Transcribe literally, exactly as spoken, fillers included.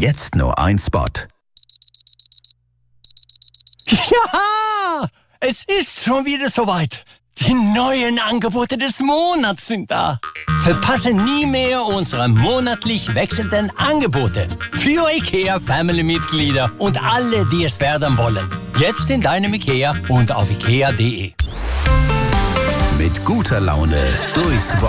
Jetzt nur ein Spot. Ja, es ist schon wieder soweit. Die neuen Angebote des Monats sind da. Verpasse nie mehr unsere monatlich wechselnden Angebote für IKEA-Family-Mitglieder und alle, die es werden wollen. Jetzt in deinem IKEA und auf ikea punkt de. Mit guter Laune durchs